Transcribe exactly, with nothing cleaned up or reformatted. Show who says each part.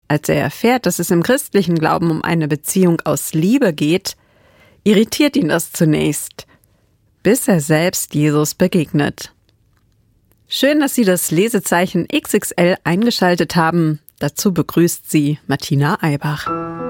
Speaker 1: Als er erfährt, dass es im christlichen Glauben um eine Beziehung aus Liebe geht, irritiert ihn das zunächst, bis er selbst Jesus begegnet. Schön, dass Sie das Lesezeichen X X L eingeschaltet haben. Dazu begrüßt Sie Martina Eibach.